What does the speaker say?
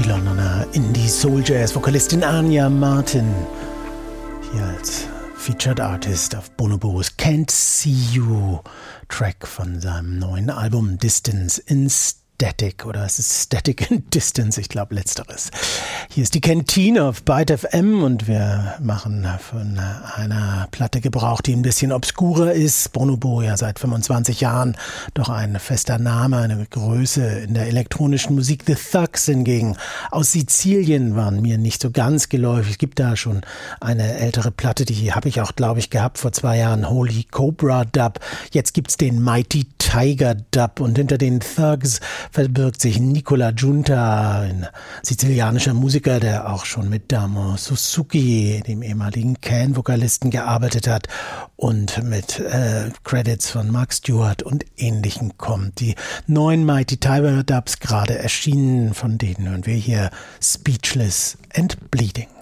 Londoner Indie-Soul-Jazz-Vokalistin Anya Martin. Hier als Featured Artist auf Bonobos Can't See You, Track von seinem neuen Album Distance in Static, oder es ist Static in Distance, ich glaube letzteres. Hier ist die Kantine auf Byte FM und wir machen von einer Platte Gebrauch, die ein bisschen obskurer ist. Bonobo ja seit 25 Jahren doch ein fester Name, eine Größe in der elektronischen Musik. The Thugs hingegen aus Sizilien waren mir nicht so ganz geläufig. Es gibt da schon eine ältere Platte, die habe ich auch, glaube ich, gehabt vor 2 Jahren, Holy Cobra Dub. Jetzt gibt's den Mighty Tiger Dub und hinter den Thugs verbirgt sich Nicola Giunta, ein sizilianischer Musiker, der auch schon mit Damo Suzuki, dem ehemaligen Can-Vokalisten, gearbeitet hat und mit Credits von Mark Stewart und Ähnlichem kommt. Die neuen Mighty Tiger Dubs gerade erschienen, von denen hören wir hier Speechless and Bleeding.